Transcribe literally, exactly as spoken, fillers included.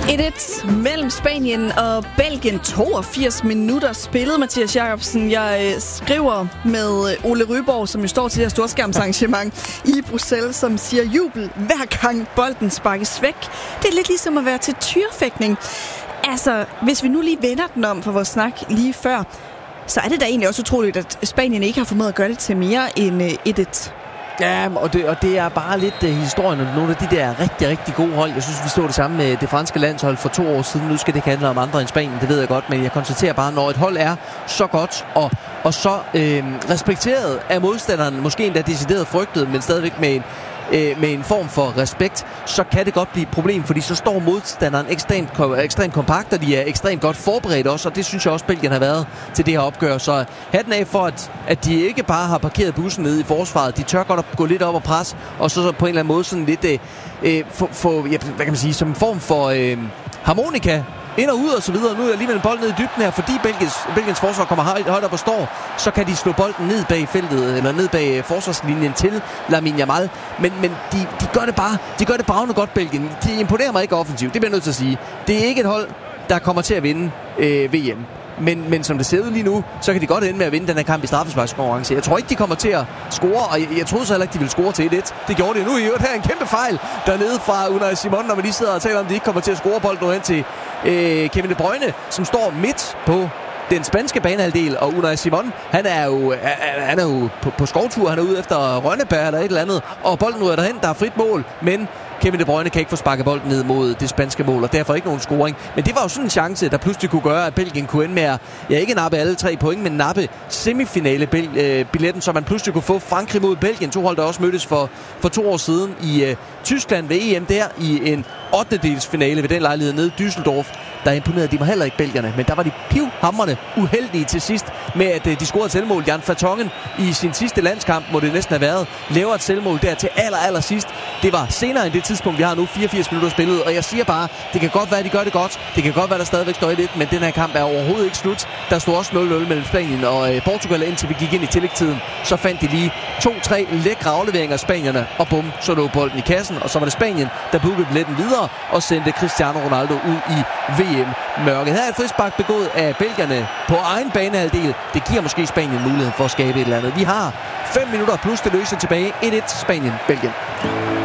et et mellem Spanien og Belgien. toogfirs minutter spillet, Mathias Jacobsen. Jeg øh, skriver med Ole Ryborg, som jo står til det her storskærmsarrangement i Bruxelles, som siger jubel hver gang bolden sparkes væk. Det er lidt ligesom at være til tyrefægtning. Altså, hvis vi nu lige vender den om for vores snak lige før, så er det da egentlig også utroligt, at Spanien ikke har formået at gøre det til mere end øh, et et. Ja, og det, og det er bare lidt uh, historien om nogle af de der rigtig, rigtig gode hold. Jeg synes, vi stod det samme med det franske landshold for to år siden. Nu skal det ikke handle om andre end Spanien, det ved jeg godt. Men jeg konstaterer bare, når et hold er så godt og, og så øh, respekteret af modstanderen, måske endda decideret frygtet, men stadigvæk med en, øh, med en form for respekt, så kan det godt blive et problem, fordi så står modstanderen ekstremt, ekstremt kompakt, og de er ekstremt godt forberedt også, og det synes jeg også, Belgien har været til det her opgør. Så hatten af for, at, at de ikke bare har parkeret bussen nede i forsvaret. De tør godt at gå lidt op og presse, og så, så på en eller anden måde sådan lidt, øh, for, for, ja, hvad kan man sige, som en form for øh, harmonika, ind og ud og så videre. Nu er alligevel en bold ned i dybden her, fordi Belgiens, Belgiens forsvar kommer højt, højt op og står, så kan de slå bolden ned bag feltet, eller ned bag forsvarslinjen til Lamine Yamal. Men, men de, de gør det bare, de gør det bravende godt, Belgien. De imponerer mig ikke offensivt, det bliver jeg nødt til at sige. Det er ikke et hold, der kommer til at vinde øh, V M. Men, men som det ser ud lige nu, så kan de godt ende med at vinde den her kamp i straffesparkskonkurrence. Jeg tror ikke, de kommer til at score, og jeg, jeg troede så heller ikke, de ville score til et et. Det gjorde de nu i øvrigt. Her en kæmpe fejl dernede fra Unai Simon, når man lige sidder og taler om, at de ikke kommer til at score bolden nu hen til øh, Kevin De Bruyne, som står midt på den spanske banehalvdel, og Unai Simon, han er jo, han er jo på, på skovtur, han er ude efter Rønnebær eller et eller andet, og bolden ryger derhen, der er frit mål, men Kevin De Bruyne kan ikke få sparket bolden ned mod det spanske mål, og derfor ikke nogen scoring. Men det var jo sådan en chance, der pludselig kunne gøre, at Belgien kunne ende med at, ja, ikke nappe alle tre point, men nappe semifinale-billetten, så man pludselig kunne få Frankrig mod Belgien. To hold, der også mødtes for, for to år siden i uh, Tyskland ved E M der i en ottendedelsfinale ved den lejlighed nede i Düsseldorf. Der imponerede de mig heller ikke belgierne, men der var de pivhamrende uheldige til sidst med, at uh, de scorede et selvmål. Jan Vertonghen i sin sidste landskamp, må det næsten have været, laver et selvmål der til aller, aller sidst. Det var senere end det tidspunkt, vi har nu, fireogfirs minutter spillet, og jeg siger bare, det kan godt være, at de gør det godt. Det kan godt være, der stadigvæk står et et, men den her kamp er overhovedet ikke slut. Der stod også nul nul mellem Spanien og øh, Portugal, indtil vi gik ind i tillægstiden. Så fandt de lige to-tre lækre afleveringer af spanierne, og bum, så lå bolden i kassen, og så var det Spanien, der bookede billetten videre og sendte Cristiano Ronaldo ud i V M-mørket. Her er et frispark begået af belgierne på egen banehalvdel. Det giver måske Spanien muligheden for at skabe et eller andet. Vi har fem minutter plus det løse tilbage. et et Spanien-Belgien.